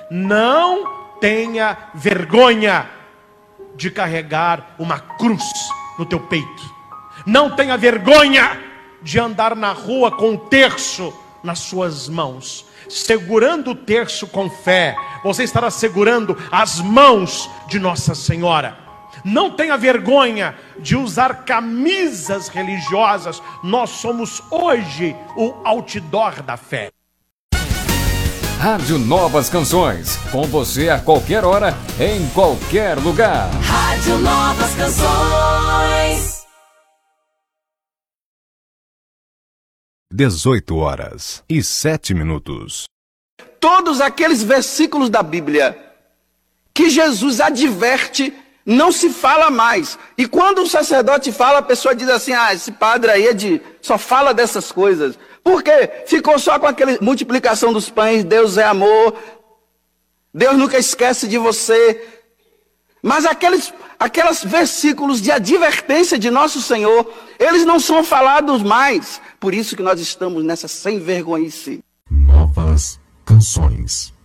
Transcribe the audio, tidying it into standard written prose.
Não tenha vergonha de carregar uma cruz no teu peito. Não tenha vergonha de andar na rua com um terço nas suas mãos. Segurando o terço com fé, você estará segurando as mãos de Nossa Senhora. Não tenha vergonha de usar camisas religiosas. Nós somos hoje o outdoor da fé. Rádio Novas Canções, com você a qualquer hora, em qualquer lugar. Rádio Novas Canções. 18h07. Todos aqueles versículos da Bíblia que Jesus adverte, não se fala mais. E quando o sacerdote fala, a pessoa diz assim: esse padre aí só fala dessas coisas. Por quê? Ficou só com aquela multiplicação dos pães, Deus é amor, Deus nunca esquece de você. Mas aqueles versículos de advertência de nosso Senhor, eles não são falados mais. Por isso que nós estamos nessa sem vergonhice. Novas Canções.